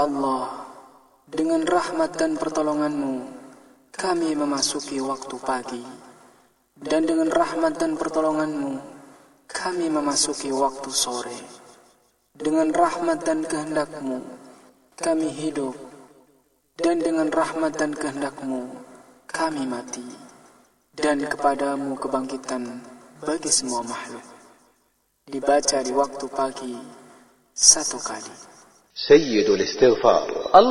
Allah, dengan rahmat dan pertolongan-Mu, kami memasuki waktu pagi. Dan dengan rahmat dan pertolongan-Mu, kami memasuki waktu sore. Dengan rahmat dan kehendak-Mu, kami hidup. Dan dengan rahmat dan kehendak-Mu, kami mati. Dan kepadamu kebangkitan bagi semua makhluk. Dibaca di waktu pagi 1 kali. سيد الاستغفار.